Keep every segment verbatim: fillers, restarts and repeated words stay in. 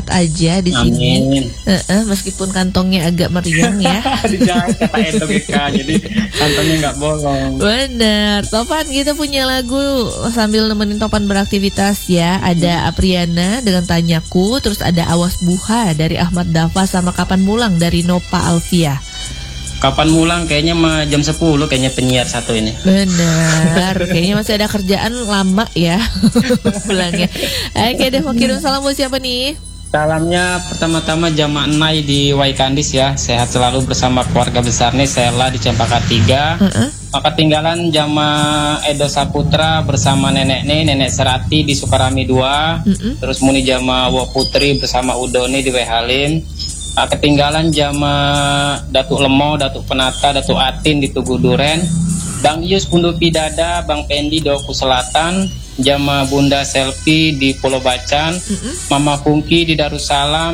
sehat aja di sini. Uh-uh, meskipun kantongnya agak meriang ya. Dijahit kata Edo Geka, jadi kantongnya nggak bolong. Bener. Topan, kita punya lagu sambil nemenin Topan beraktivitas ya. Ada Apriana dengan Tanyaku, terus ada Awas Buha dari Ahmad Dafa, sama Kapan Mulang dari Nopa Alfia. Kapan mulang kayaknya mah jam sepuluh kayaknya penyiar satu ini. Benar, kayaknya masih ada kerjaan lama ya pulangnya. Oke deh, mau kirim salam buat siapa nih? Salamnya pertama-tama Jama Enai di Waikandis ya. Sehat selalu bersama keluarga besar nih, Sela di Cempaka tiga. Uh-uh. Maka tinggalan Jama Edo Saputra bersama nenek nih, Nenek Serati di Sukarami dua. Uh-uh. Terus Muni Jama Wo Putri bersama Udoni di Wehalim. Nah, ketinggalan Jama Datuk Lemo, Datuk Penata, Datuk Atin di Tugu Duren, Bang Yus Bundu Pidada, Bang Pendi di Oku Selatan, Jama Bunda Selfie di Pulau Bacan, mm-hmm. Mama Pungki di Darussalam,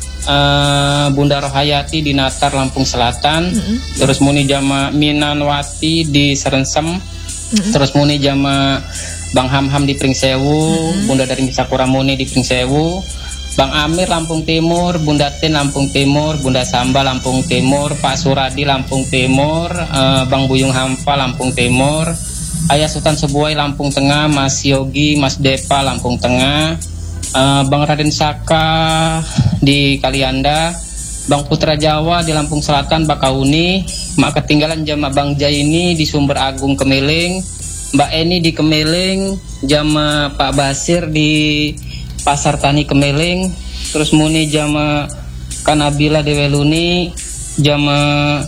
uh, Bunda Rohayati di Natar Lampung Selatan, mm-hmm. terus Muni Jama Minanwati di Serensem, mm-hmm. terus Muni Jama Bang Hamham di Pringsewu, mm-hmm. Bunda dari Sakura Muni di Pringsewu, Bang Amir Lampung Timur, Bunda Tin Lampung Timur, Bunda Samba Lampung Timur, Pak Suradi Lampung Timur, uh, Bang Buyung Hampa Lampung Timur, Ayah Sultan Sebuai Lampung Tengah, Mas Yogi, Mas Depa Lampung Tengah, uh, Bang Raden Saka di Kalianda, Bang Putra Jawa di Lampung Selatan, Bakauni, Mak ketinggalan Jama Bang Jaini di Sumber Agung Kemeling, Mbak Eni di Kemeling, Jama Pak Basir di Pasar Tani Kemeling, terus Muni Jama Kanabila Deweluni, Jama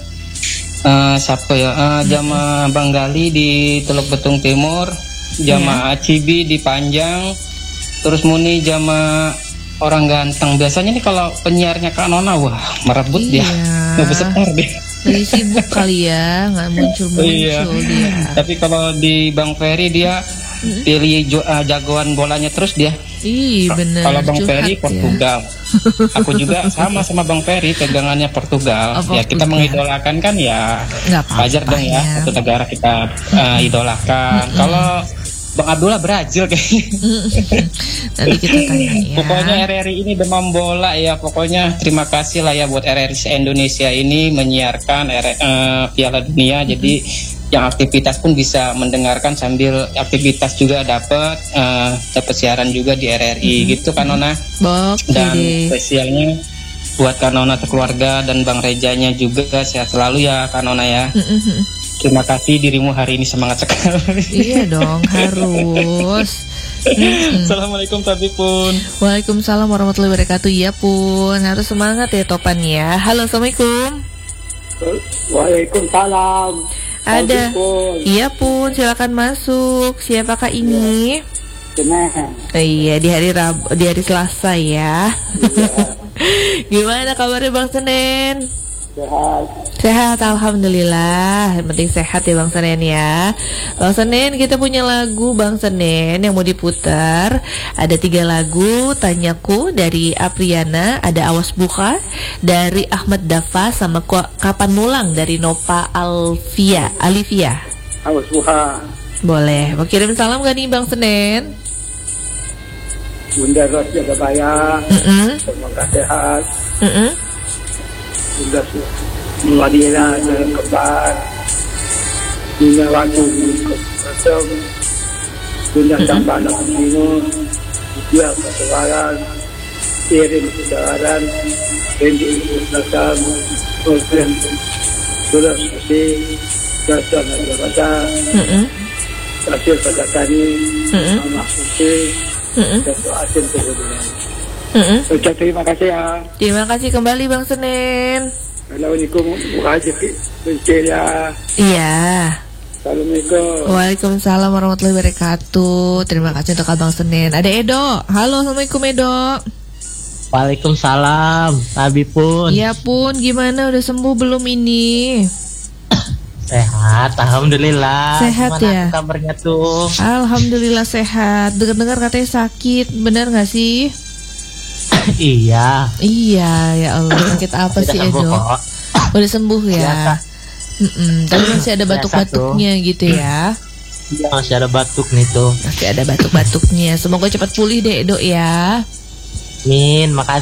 uh, siapa ya, uh, Jama Bang Gali di Teluk Betung Timur, Jama yeah. Acibi di Panjang, terus Muni Jama Orang Ganteng. Biasanya nih kalau penyiarnya Kak Nona, wah merebut iya. dia, nggak besar deh. Lagi sibuk kali ya, nggak muncul-muncul iya. dia. Tapi kalau di Bang Ferry dia mm-hmm. pilih jo- uh, jagoan bolanya terus dia. Ih bener. Kalau Bang Ferry ya. Portugal, aku juga sama sama Bang Ferry pegangannya Portugal. Oh, ya kita mengidolakan kan ya wajar dong ya, ya satu negara kita uh, idolakan. Mm-hmm. Kalau Bang Abdullah Brazil kayaknya. Nanti kita tanya ya. Pokoknya R R I ini demam bola ya. Pokoknya terima kasih lah ya buat R R I Indonesia ini menyiarkan R- uh, Piala Dunia. Mm-hmm. Jadi yang aktivitas pun bisa mendengarkan sambil aktivitas juga dapat uh, dapat siaran juga di R R I mm-hmm. gitu kan Nona. Bok, dan jadi. spesialnya buat Kak Nona keluarga dan Bang Rejanya juga sehat selalu ya Kak Nona ya. Mm-hmm. Terima kasih, dirimu hari ini semangat sekali. Iya dong, harus. Hmm. Assalamualaikum Tapi Pun. Waalaikumsalam warahmatullahi wabarakatuh. Iya Pun, harus semangat ya Topan ya. Halo, assalamualaikum. Waalaikumsalam. Ada. Iya Pun, silakan masuk. Siapakah ini? Senin. Oh, iya, di hari Rabu, di hari Selasa ya. Iya. Gimana kabarnya Bang Senen? Sehat. Sehat, alhamdulillah. Yang penting sehat ya Bang Senen ya. Bang Senen, kita punya lagu Bang Senen yang mau diputar. Ada tiga lagu, Tanyaku dari Apriana, ada Awas Buka dari Ahmad Dafa, sama Kapan Mulang dari Nopa Alfia. Alivia. Awas Buka. Boleh. Mau kirim salam gak nih Bang Senen? Bunda Ros jaga bayang. Mm-mm. Semoga sehat. Mm-mm. Bunda Muadina dan Kembar, Bunda Watu Kesem, Bunda Sambana Kemino, Bunda Kesewaran, Irin Kesewaran, Rendi Kesem, Program Surat Susi, Jasa Najabata, Hasil Pedakani, Amak Susi, dan Asin Kesewaran. Mm-hmm. Ucap terima kasih ya. Terima kasih kembali Bang Senen. Assalamualaikum warahmatullahi wabarakatuh. Iya. Assalamualaikum. Waalaikumsalam warahmatullahi wabarakatuh. Terima kasih untuk Abang Senen. Ada Edo. Halo, assalamualaikum Edo. Waalaikumsalam. Abi Pun. Iya Pun, gimana udah sembuh belum ini? Sehat, alhamdulillah. Sehat gimana ya. kabarnya tuh? Alhamdulillah sehat. Dengar-dengar katanya sakit, benar nggak sih? Iya. Iya, ya Allah. Sakit apa sih Edo? Udah sembuh ya. Tapi masih ada batuk-batuknya gitu ya. Iya, masih ada batuk nih tuh. Masih ada batuk-batuknya. Semoga cepat pulih deh Edo ya. Min, makasih.